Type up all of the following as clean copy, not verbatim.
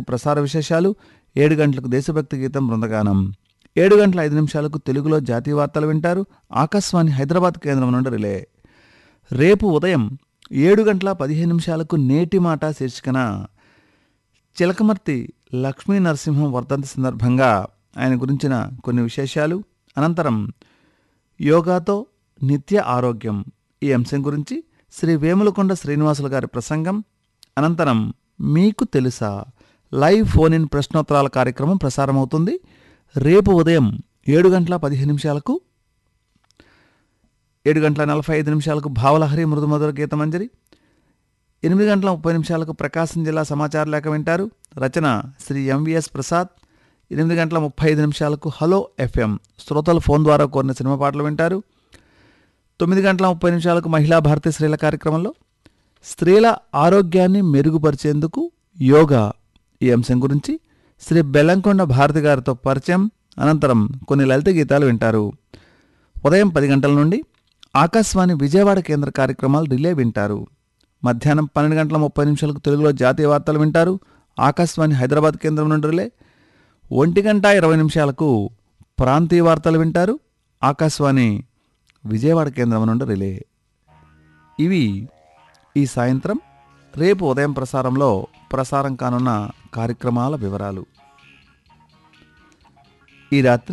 ప్రసార విశేషాలు, 7 గంటలకు దేశభక్తి గీతం బృందగానం, 7:05 తెలుగులో జాతీయ వార్తలు వింటారు. ఆకాశవాణి హైదరాబాద్ కేంద్రం నుండి రిలే. రేపు ఉదయం 7:15 నేటి మాట శీర్షికన చిలకమర్తి లక్ష్మీ నరసింహం వర్ధంతి సందర్భంగా ఆయన గురించిన కొన్ని విశేషాలు, అనంతరం యోగాతో నిత్య ఆరోగ్యం ఈ అంశం గురించి శ్రీ వేములకొండ శ్రీనివాసులు గారి ప్రసంగం, అనంతరం మీకు తెలుసా లైవ్ ఫోన్ ఇన్ ప్రశ్నోత్తరాల కార్యక్రమం ప్రసారమవుతుంది. రేపు ఉదయం 7:15 7:45 భావలహరి మృదుమధుర గీతమంజరి, 8:30 ప్రకాశం జిల్లా సమాచార లేఖ వింటారు. రచన Shri MVS Prasad. 8:35 hello FM శ్రోతలు ఫోన్ ద్వారా కోరిన సినిమా పాటలు వింటారు. 9:30 మహిళా భారతీయ స్త్రీల కార్యక్రమంలో స్త్రీల ఆరోగ్యాన్ని మెరుగుపరిచేందుకు యోగా ఈ అంశం గురించి శ్రీ బెల్లంకొండ భారతి గారితో పరిచయం, అనంతరం కొన్ని లలిత గీతాలు వింటారు. ఉదయం 10 గంటల నుండి ఆకాశవాణి విజయవాడ కేంద్ర కార్యక్రమాలు రిలే వింటారు. మధ్యాహ్నం 12:30 తెలుగులో జాతీయ వార్తలు వింటారు. ఆకాశవాణి హైదరాబాద్ కేంద్రం నుండి రిలే. 1:20 ప్రాంతీయ వార్తలు వింటారు. ఆకాశవాణి విజయవాడ కేంద్రం నుండి రిలే. ఇవి ఈ సాయంత్రం రేపు ఉదయం ప్రసారం కానున్న కార్యక్రమాల వివరాలు. ఈ రాత్రి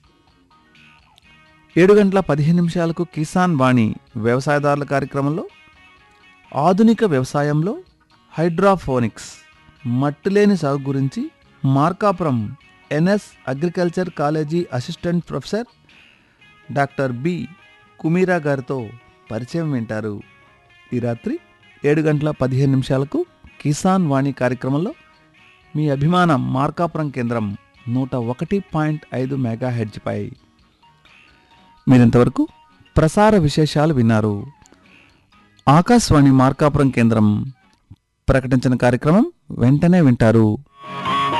7:15 కిసాన్ వాణి వ్యవసాయదారుల కార్యక్రమంలో ఆధునిక వ్యవసాయంలో హైడ్రాఫోనిక్స్ మట్టిలేని సాగు గురించి Markapuram NS agriculture college assistant professor doctor B కుమీరా గారితో పరిచయం వింటారు. ఈ రాత్రి 7:15 కిసాన్ వాణి కార్యక్రమంలో మీ అభిమాన మార్కాపురం కేంద్రం 101.5 మెగాహెర్ట్జ్పై మీరింతవరకు ప్రసార విశేషాలు విన్నారు. ఆకాశవాణి మార్కాపురం కేంద్రం ప్రకటించిన కార్యక్రమం వెంటనే వింటారు.